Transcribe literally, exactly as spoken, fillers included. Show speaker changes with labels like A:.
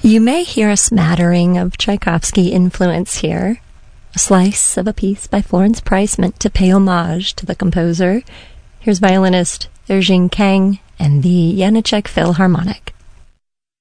A: You may hear a smattering of Tchaikovsky influence here, a slice of a piece by Florence Price meant to pay homage to the composer. Here's violinist Erjing Kang and the Janacek Philharmonic.